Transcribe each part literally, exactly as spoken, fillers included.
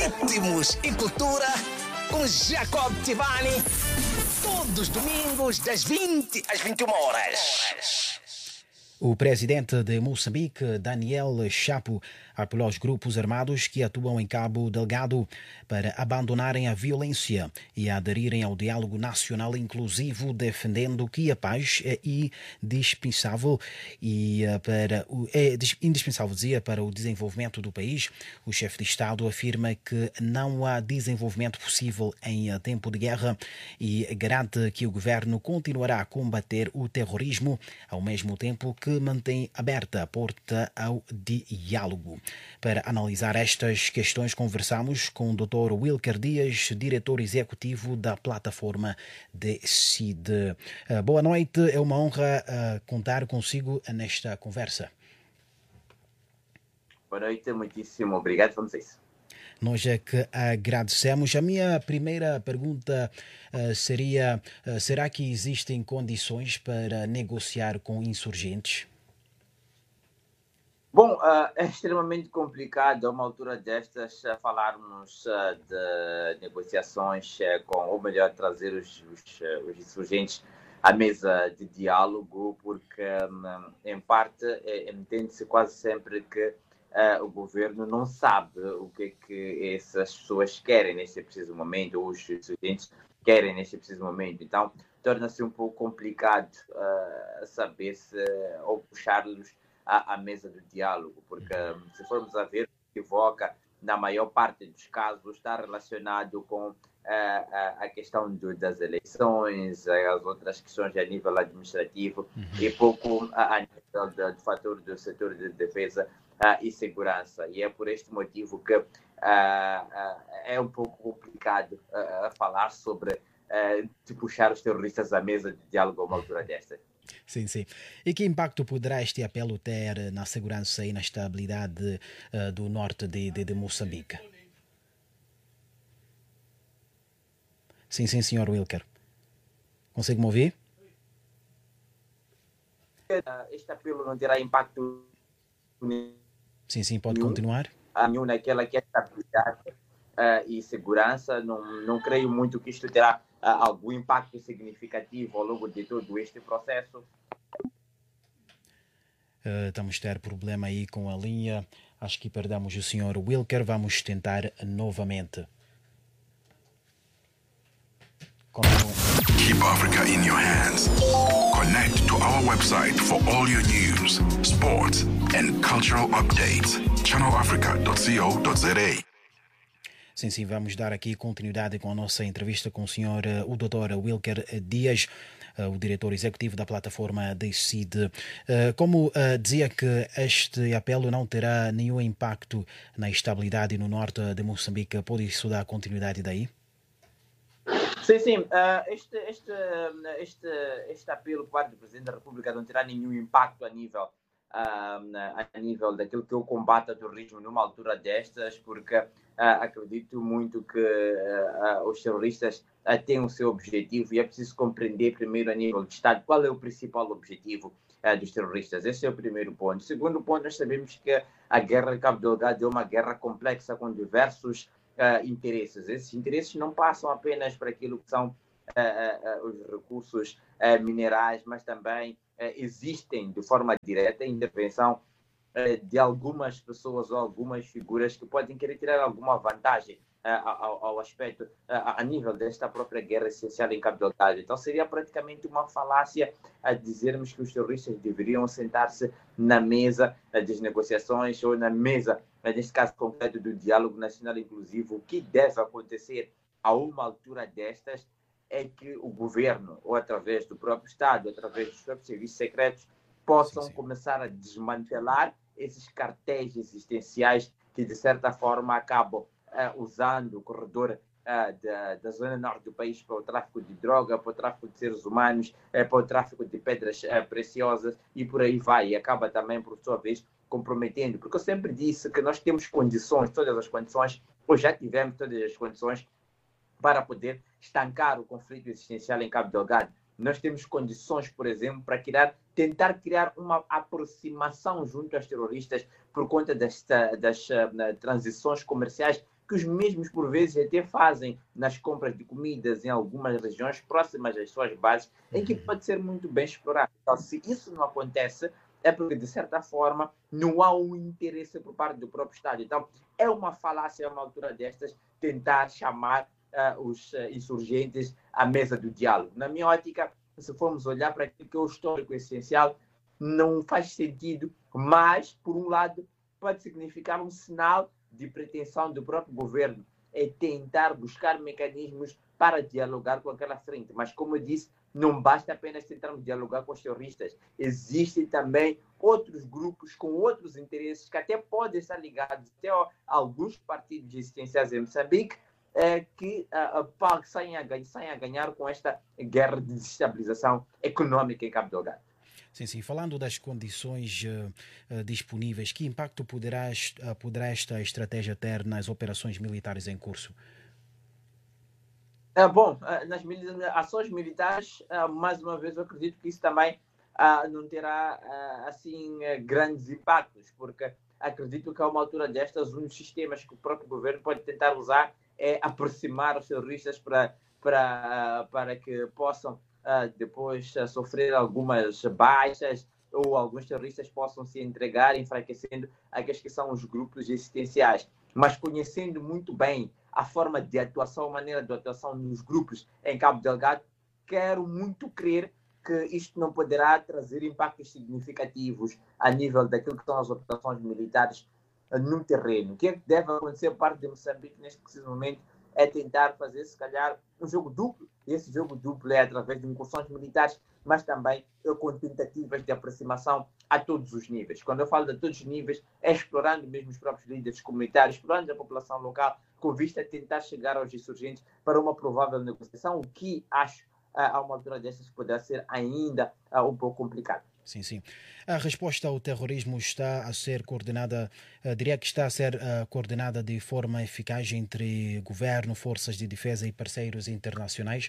ritmos e cultura com Jacob Tivani. Todos os domingos, das vinte às vinte e uma horas. O presidente de Moçambique, Daniel Chapo, apelou aos grupos armados que atuam em Cabo Delgado para abandonarem a violência e aderirem ao diálogo nacional inclusivo, defendendo que a paz é indispensável e para o, é indispensável, dizia, para o desenvolvimento do país. O chefe de Estado afirma que não há desenvolvimento possível em tempo de guerra e garante que o governo continuará a combater o terrorismo, ao mesmo tempo que mantém aberta a porta ao diálogo. Para analisar estas questões, conversamos com o doutor Wilker Dias, diretor executivo da plataforma Decide. Uh, boa noite, é uma honra uh, contar consigo nesta conversa. Boa noite, muitíssimo obrigado, vamos a isso. Nós é que agradecemos. A minha primeira pergunta uh, seria, uh, será que existem condições para negociar com insurgentes? Bom, uh, é extremamente complicado a uma altura destas uh, falarmos uh, de negociações uh, com, ou melhor, trazer os, os, uh, os insurgentes à mesa de diálogo, porque, um, em parte, é, entende-se quase sempre que uh, o governo não sabe o que é que essas pessoas querem neste preciso momento, ou os insurgentes querem neste preciso momento. Então, torna-se um pouco complicado uh, saber se, ou puxar-los à, à mesa do diálogo, porque se formos a ver, o que evoca, na maior parte dos casos, está relacionado com uh, a, a questão do, das eleições, as outras questões a nível administrativo uhum. e pouco a, a nível do, do fator do setor de defesa uh, e segurança. E é por este motivo que uh, uh, é um pouco complicado uh, falar sobre uh, de puxar os terroristas à mesa de diálogo a uma altura desta. Sim, sim. E que impacto poderá este apelo ter na segurança e na estabilidade uh, do norte de, de, de Moçambique? Sim, sim, senhor Wilker. Consegue-me ouvir? Este apelo não terá impacto Sim, sim, pode nenhum, continuar. Nenhum naquela que é estabilidade uh, e segurança. Não, não creio muito que isto terá uh, algum impacto significativo ao longo de todo este processo. Uh, estamos a ter problema aí com a linha. Acho que perdemos o senhor Wilker. Vamos tentar novamente. Continua. Keep Africa in your hands. Connect to our website for all your news, sports, and cultural updates. channel africa dot co dot za. Sim, sim, vamos dar aqui continuidade com a nossa entrevista com o senhor, o doutor Wilker Dias, o diretor executivo da plataforma Decide. Como dizia que este apelo não terá nenhum impacto na estabilidade no norte de Moçambique, pode isso dar continuidade daí? Sim, sim. Este, este, este, este apelo para o Presidente da República não terá nenhum impacto a nível, a nível daquilo que é o combate ao terrorismo numa altura destas, porque acredito muito que os terroristas têm o seu objetivo e é preciso compreender primeiro a nível de Estado qual é o principal objetivo dos terroristas. Esse é o primeiro ponto. Segundo ponto, nós sabemos que a guerra de Cabo Delgado é uma guerra complexa com diversos Uh, interesses. Esses interesses não passam apenas para aquilo que são uh, uh, os recursos uh, minerais, mas também uh, existem de forma direta a intervenção uh, de algumas pessoas ou algumas figuras que podem querer tirar alguma vantagem uh, ao, ao aspecto, uh, a nível desta própria guerra essencial em Cabo Delgado. Então seria praticamente uma falácia a dizermos que os terroristas deveriam sentar-se na mesa uh, das negociações ou na mesa, neste caso concreto, do diálogo nacional inclusivo. O que deve acontecer a uma altura destas é que o governo, ou através do próprio Estado, através dos próprios serviços secretos, possam sim, sim. começar a desmantelar esses cartéis existenciais que, de certa forma, acabam uh, usando o corredor uh, da, da zona norte do país para o tráfico de droga, para o tráfico de seres humanos, uh, para o tráfico de pedras uh, preciosas e por aí vai. E acaba também, por sua vez, comprometendo, porque eu sempre disse que nós temos condições, todas as condições, ou já tivemos todas as condições para poder estancar o conflito existencial em Cabo Delgado. Nós temos condições, por exemplo, para criar, tentar criar uma aproximação junto aos terroristas por conta das, das uh, transições comerciais que os mesmos, por vezes, até fazem nas compras de comidas em algumas regiões próximas às suas bases, em que pode ser muito bem explorado. Então, se isso não acontece, é porque, de certa forma, não há um interesse por parte do próprio Estado. Então, é uma falácia, a uma altura destas, tentar chamar uh, os uh, insurgentes à mesa do diálogo. Na minha ótica, se formos olhar para aquilo que é o histórico essencial, não faz sentido, mas, por um lado, pode significar um sinal de pretensão do próprio governo, é tentar buscar mecanismos para dialogar com aquela frente. Mas, como eu disse, não basta apenas tentarmos dialogar com os terroristas. Existem também outros grupos com outros interesses que até podem estar ligados até a alguns partidos existenciais em Moçambique, é, que uh, saem, a, saem a ganhar com esta guerra de desestabilização econômica em Cabo Delgado. Sim, sim. Falando das condições uh, uh, disponíveis, que impacto poderá, uh, poderá esta estratégia ter nas operações militares em curso? É, bom, nas ações militares, mais uma vez, eu acredito que isso também uh, não terá uh, assim grandes impactos, porque acredito que a uma altura destas, um dos sistemas que o próprio governo pode tentar usar é aproximar os terroristas para, para, uh, para que possam uh, depois uh, sofrer algumas baixas, ou alguns terroristas possam se entregar, enfraquecendo aqueles que são os grupos existenciais. Mas conhecendo muito bem a forma de atuação, a maneira de atuação nos grupos em Cabo Delgado, quero muito crer que isto não poderá trazer impactos significativos a nível daquilo que são as operações militares no terreno. O que é que deve acontecer por parte de Moçambique neste preciso momento é tentar fazer, se calhar, um jogo duplo. E esse jogo duplo é através de incursões militares, mas também com tentativas de aproximação a todos os níveis. Quando eu falo de todos os níveis, é explorando mesmo os próprios líderes comunitários, explorando a população local, com vista a tentar chegar aos insurgentes para uma provável negociação, o que acho, a uma altura dessas, poderá ser ainda um pouco complicado. Sim, sim. A resposta ao terrorismo está a ser coordenada, uh, diria que está a ser uh, coordenada de forma eficaz entre governo, forças de defesa e parceiros internacionais?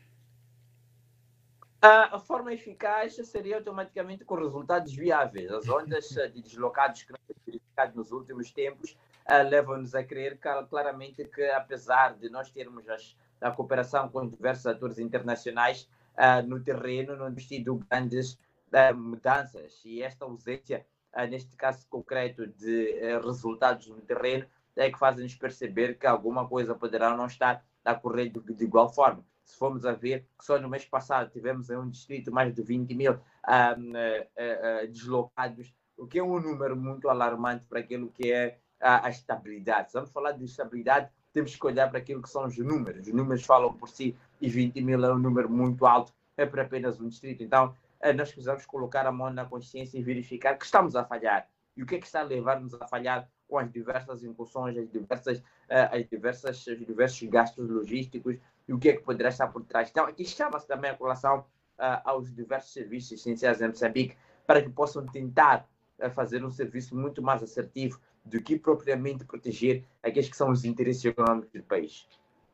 A forma eficaz seria automaticamente com resultados viáveis. As ondas de deslocados que nós temos verificado nos últimos tempos uh, levam-nos a crer claramente que, apesar de nós termos as, a cooperação com diversos atores internacionais uh, no terreno, não temos tido grandes uh, mudanças. E esta ausência, uh, neste caso concreto, de uh, resultados no terreno, é que faz-nos perceber que alguma coisa poderá não estar a correr de, de igual forma. Se formos a ver que só no mês passado tivemos em um distrito mais de vinte mil um, uh, uh, deslocados, o que é um número muito alarmante para aquilo que é a, a estabilidade. Se vamos falar de estabilidade, temos que olhar para aquilo que são os números. Os números falam por si e vinte mil é um número muito alto, é para apenas um distrito. Então, uh, nós precisamos colocar a mão na consciência e verificar que estamos a falhar. E o que é que está a levar-nos a falhar com as diversas incursões, as diversas, uh, as diversas, os diversos gastos logísticos, e o que é que poderá estar por trás. Então, aqui chama-se também a colação uh, aos diversos serviços essenciais em Moçambique para que possam tentar uh, fazer um serviço muito mais assertivo do que propriamente proteger aqueles que são os interesses econômicos do país.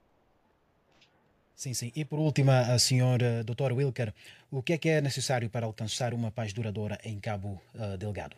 Sim, sim. E por último, a senhora doutor Wilker, o que é que é necessário para alcançar uma paz duradoura em Cabo uh, Delgado?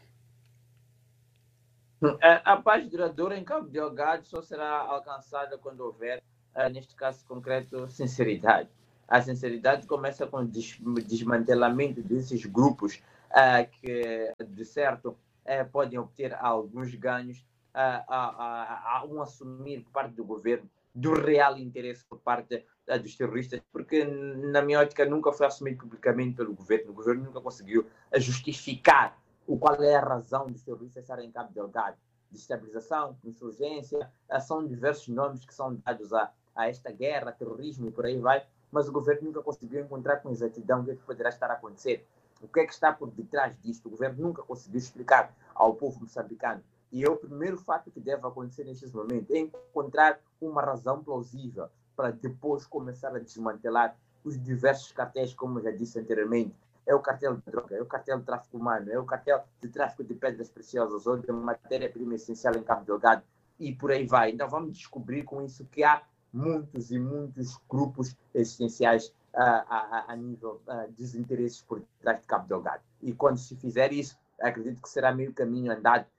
A, a paz duradoura em Cabo Delgado só será alcançada quando houver, uh, neste caso concreto, sinceridade. A sinceridade começa com o des desmantelamento desses grupos uh, que, de certo, uh, podem obter alguns ganhos uh, a, a, a um assumir por parte do governo do real interesse por parte uh, dos terroristas, porque, na minha ótica, nunca foi assumido publicamente pelo governo. O governo nunca conseguiu justificar o qual é a razão dos terroristas estarem em Cabo Delgado. Destabilização, insurgência, são diversos nomes que são dados a, a esta guerra, terrorismo e por aí vai, mas o governo nunca conseguiu encontrar com exatidão o que é que poderá estar a acontecer. O que é que está por detrás disto? O governo nunca conseguiu explicar ao povo moçambicano. E é o primeiro fato que deve acontecer nestes momentos, é encontrar uma razão plausível para depois começar a desmantelar os diversos cartéis, como eu já disse anteriormente. É o cartel de droga, é o cartel de tráfico humano, é o cartel de tráfico de pedras preciosas, ou de matéria-prima essencial em Cabo Delgado, e por aí vai. Então vamos descobrir com isso que há muitos e muitos grupos existenciais uh, a, a nível uh, dos interesses por trás de Cabo Delgado. E quando se fizer isso, acredito que será meio caminho andado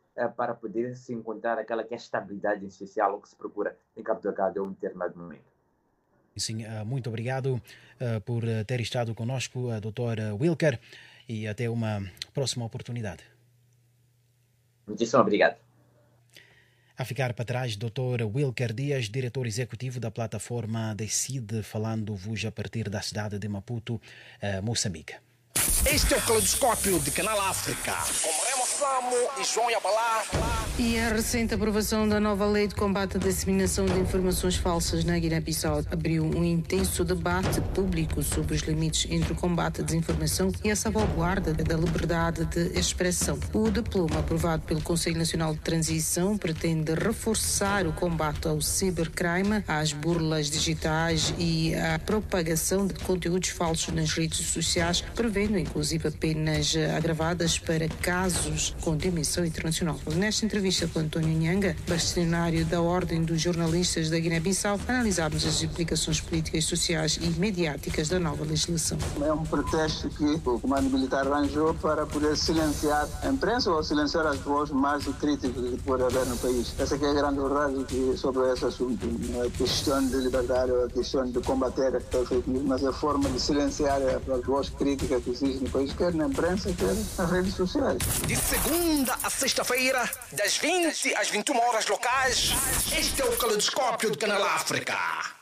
uh, para poder se encontrar aquela que é a estabilidade essencial, o que se procura em Cabo Delgado em um determinado momento. Sim, muito obrigado por ter estado conosco, doutor Wilker, e até uma próxima oportunidade. Muitíssimo obrigado. A ficar para trás, doutor Wilker Dias, diretor executivo da plataforma Decide, falando-vos a partir da cidade de Maputo, Moçambique. Este é o Caleidoscópio de Canal África, com Remo Samo e João Yabalá. E a recente aprovação da nova lei de combate à disseminação de informações falsas na Guiné-Bissau abriu um intenso debate público sobre os limites entre o combate à desinformação e a salvaguarda da liberdade de expressão. O diploma aprovado pelo Conselho Nacional de Transição pretende reforçar o combate ao cibercrime, às burlas digitais e à propagação de conteúdos falsos nas redes sociais, prevendo inclusive penas agravadas para casos com dimensão internacional. Nesta entrevista com António Nhanga, bastonário da Ordem dos Jornalistas da Guiné-Bissau, analisámos as implicações políticas, sociais e mediáticas da nova legislação. É um pretexto que o comando militar arranjou para poder silenciar a imprensa ou silenciar as vozes mais críticas que pode haver no país. Essa que é a grande verdade que, sobre esse assunto. Não é a questão de liberdade ou a questão de combater a fake news, mas a forma de silenciar as vozes críticas que existem no país, quer na imprensa, quer nas redes sociais. De segunda a sexta-feira, das vinte às vinte e uma horas locais, este é o Caleidoscópio de Canal África.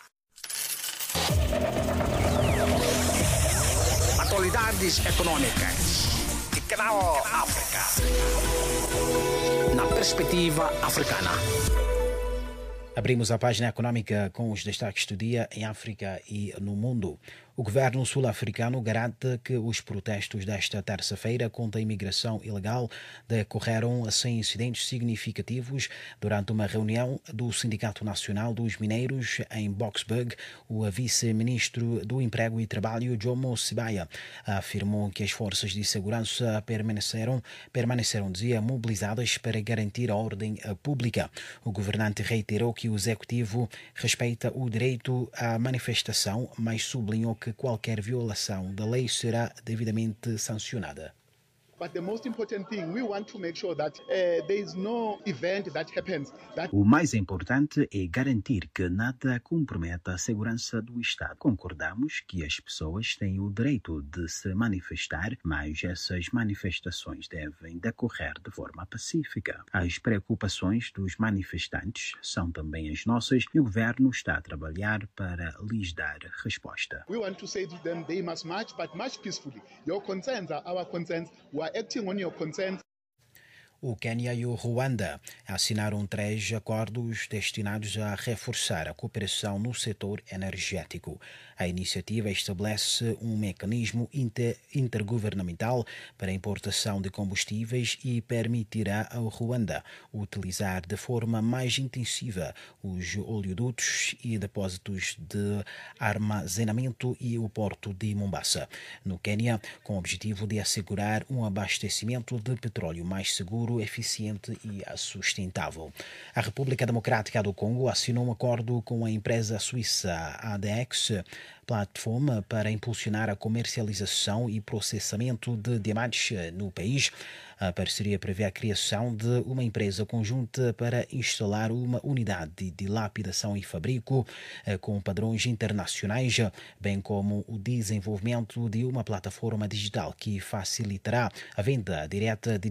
Atualidades econômicas de Canal África. Na perspectiva africana. Abrimos a página econômica com os destaques do dia em África e no mundo. O governo sul-africano garante que os protestos desta terça-feira contra a imigração ilegal decorreram sem incidentes significativos durante uma reunião do Sindicato Nacional dos Mineiros em Boksburg. O vice-ministro do Emprego e Trabalho, Jomo Sibaya, afirmou que as forças de segurança permaneceram, permaneceram dizia, mobilizadas para garantir a ordem pública. O governante reiterou que o executivo respeita o direito à manifestação, mas sublinhou que qualquer violação da lei será devidamente sancionada. But the most important thing, we want to make sure that uh, there is no event that happens. That... O mais importante é garantir que nada comprometa a segurança do Estado. Concordamos que as pessoas têm o direito de se manifestar, mas essas manifestações devem decorrer de forma pacífica. As preocupações dos manifestantes são também as nossas e o governo está a trabalhar para lhes dar resposta. We want to say to them they must march, but march peacefully. Your concerns are our concerns. We are acting on your concerns. O Quênia e o Ruanda assinaram três acordos destinados a reforçar a cooperação no setor energético. A iniciativa estabelece um mecanismo inter intergovernamental para a importação de combustíveis e permitirá ao Ruanda utilizar de forma mais intensiva os oleodutos e depósitos de armazenamento e o porto de Mombasa. No Quênia, com o objetivo de assegurar um abastecimento de petróleo mais seguro, eficiente e sustentável. A República Democrática do Congo assinou um acordo com a empresa suíça A D X Platform para impulsionar a comercialização e processamento de diamantes no país. A parceria prevê a criação de uma empresa conjunta para instalar uma unidade de lapidação e fabrico com padrões internacionais, bem como o desenvolvimento de uma plataforma digital que facilitará a venda direta de